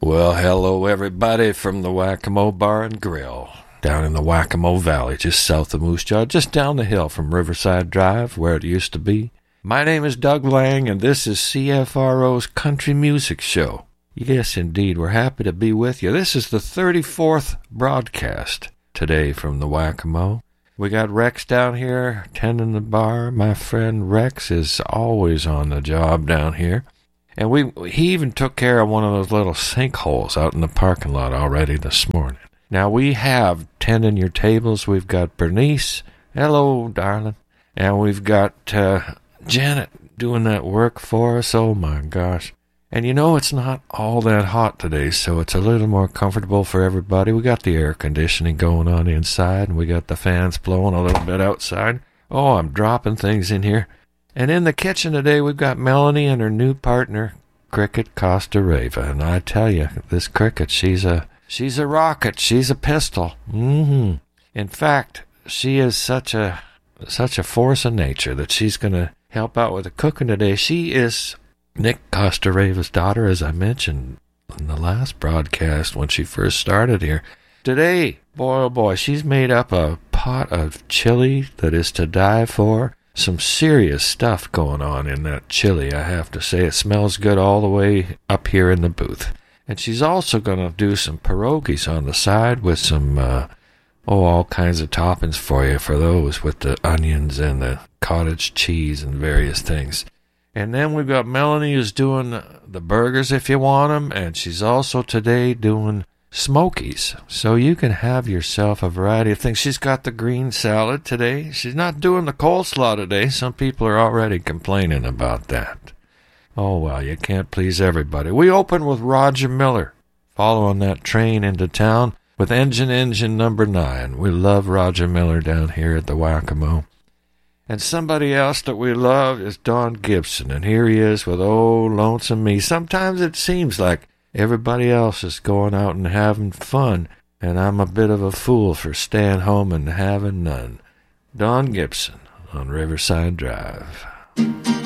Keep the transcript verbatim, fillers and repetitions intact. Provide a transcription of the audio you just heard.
Well, hello everybody from the Whack-A-Mole Bar and Grill, down in the Whack-A-Mole Valley, just south of Moose Jaw, just down the hill from Riverside Drive, where it used to be. My name is Doug Lang, and this is C F R O's Country Music Show. Yes, indeed, we're happy to be with you. This is the thirty-fourth broadcast today from the Whack-A-Mole. We got Rex down here tending the bar. My friend Rex is always on the job down here. And we he even took care of one of those little sinkholes out in the parking lot already this morning. Now we have tending your tables. We've got Bernice. Hello, darling. And we've got uh, Janet doing that work for us. Oh, my gosh. And you know, it's not all that hot today, so it's a little more comfortable for everybody. We got the air conditioning going on inside, and we got the fans blowing a little bit outside. Oh, I'm dropping things in here. And in the kitchen today, we've got Melanie and her new partner, Cricket Costa Rava. And I tell you, this Cricket, she's a she's a rocket. She's a pistol. Mm-hmm. In fact, she is such a such a force of nature that she's going to help out with the cooking today. She is Nick Costa Rava's daughter, as I mentioned in the last broadcast when she first started here. Today, boy, oh boy, she's made up a pot of chili that is to die for. Some serious stuff going on in that chili, I have to say. It smells good all the way up here in the booth. And she's also going to do some pierogies on the side with some, uh, oh, all kinds of toppings for you for those, with the onions and the cottage cheese and various things. And then we've got Melanie who's doing the burgers if you want them, and she's also today doing smokies, so you can have yourself a variety of things. She's got the green salad today. She's not doing the coleslaw today. Some people are already complaining about that. Oh, well, you can't please everybody. We open with Roger Miller, following that train into town with Engine Engine number nine. We love Roger Miller down here at the Whack-A-Mole. And somebody else that we love is Don Gibson, and here he is with Oh, Lonesome Me. Sometimes it seems like everybody else is going out and having fun, and I'm a bit of a fool for staying home and having none. Don Gibson on Riverside Drive.